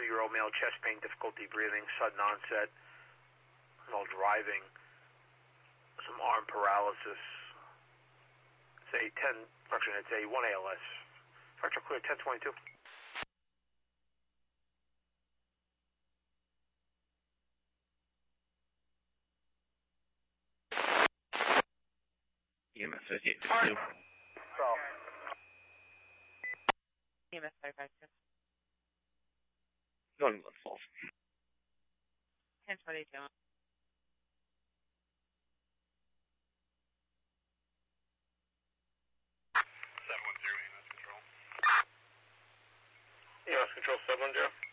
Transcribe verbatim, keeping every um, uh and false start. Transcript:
year-old male, chest pain, difficulty breathing, sudden onset while driving, some arm paralysis. It's a ten, fraction, it's a one A L S. Fracture clear, ten twenty-two. E M S fifty-eight fifty-two. E M S thirty-five two. Going Glens Falls. ten twenty-two. seven one zero, E M S control. E M S control, seven one zero.